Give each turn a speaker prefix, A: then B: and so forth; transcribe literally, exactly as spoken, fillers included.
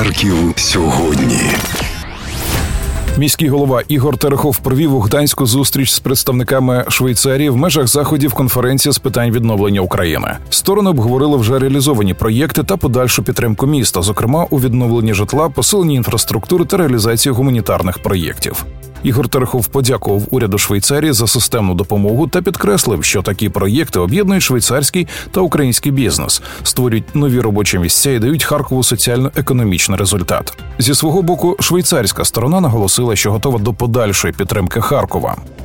A: Харків сьогодні.
B: Міський голова Ігор Терехов провів у Гданську зустріч з представниками Швейцарії в межах заходів конференції з питань відновлення України. Сторони обговорили вже реалізовані проєкти та подальшу підтримку міста, зокрема у відновленні житла, посиленні інфраструктури та реалізації гуманітарних проєктів. Ігор Терехов подякував уряду Швейцарії за системну допомогу та підкреслив, що такі проєкти об'єднують швейцарський та український бізнес, створюють нові робочі місця і дають Харкову соціально-економічний результат. Зі свого боку, швейцарська сторона наголосила, що готова до подальшої підтримки Харкова.